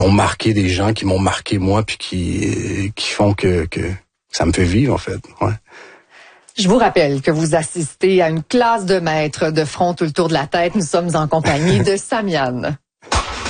ont marqué des gens, qui m'ont marqué moi, puis qui font que ça me fait vivre, en fait. Ouais. Je vous rappelle que vous assistez à une classe de maîtres de front tout le tour de la tête. Nous sommes en compagnie de Samian.